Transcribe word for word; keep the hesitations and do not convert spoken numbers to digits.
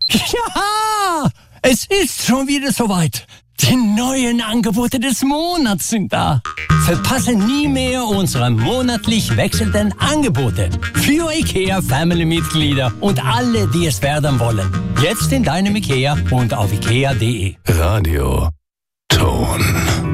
Ja, es ist schon wieder soweit. Die neuen Angebote des Monats sind da. Verpasse nie mehr unsere monatlich wechselnden Angebote für IKEA Family-Mitglieder und alle, die es werden wollen. Jetzt in deinem IKEA und auf ikea punkt de. Radio Ton.